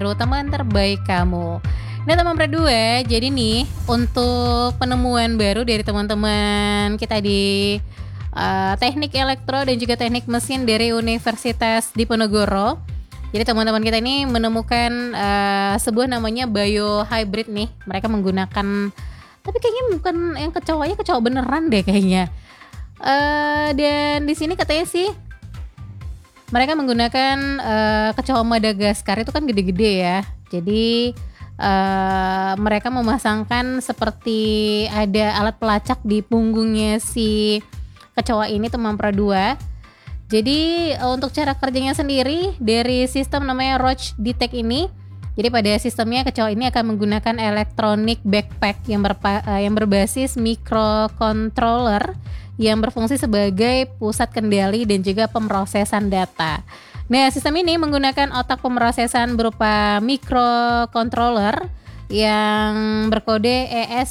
teman terbaik kamu. Nah teman berdua, jadi nih untuk penemuan baru dari teman-teman kita di Teknik Elektro dan juga Teknik Mesin dari Universitas Diponegoro. Jadi teman-teman kita ini menemukan sebuah namanya biohybrid nih. Mereka menggunakan, tapi kayaknya bukan yang kecoa beneran deh kayaknya. Dan di sini katanya sih mereka menggunakan kecoa Madagaskar, itu kan gede-gede ya. Jadi mereka memasangkan seperti ada alat pelacak di punggungnya si kecoa ini teman pradua. Jadi untuk cara kerjanya sendiri dari sistem namanya Roach Detect ini. Jadi pada sistemnya kecoa ini akan menggunakan electronic backpack yang berbasis microcontroller yang berfungsi sebagai pusat kendali dan juga pemrosesan data. Nah, sistem ini menggunakan otak pemrosesan berupa microcontroller yang berkode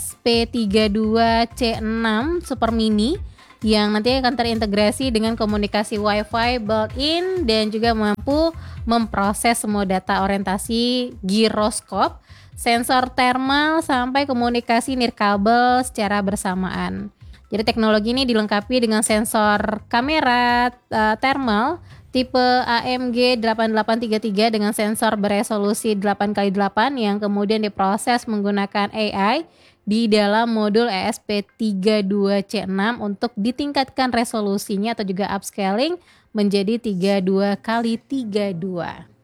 ESP32C6 Super Mini yang nanti akan terintegrasi dengan komunikasi Wi-Fi built-in dan juga mampu memproses semua data orientasi giroskop, sensor thermal sampai komunikasi nirkabel secara bersamaan. Jadi teknologi ini dilengkapi dengan sensor kamera thermal tipe AMG 8833 dengan sensor beresolusi 8x8 yang kemudian diproses menggunakan AI di dalam modul ESP32C6 untuk ditingkatkan resolusinya atau juga upscaling menjadi 32x32.